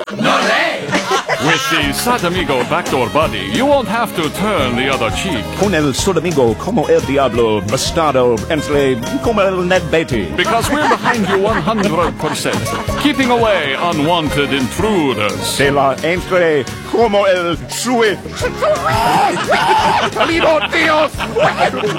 With the Sadamigo backdoor buddy, you won't have to turn the other cheek. Con el Sodamigo como el Diablo, bastardo entre como el Ned Beatty. Because we're behind you 100%, keeping away unwanted intruders. Se la entre como el Swift. ¡Salido, tíos!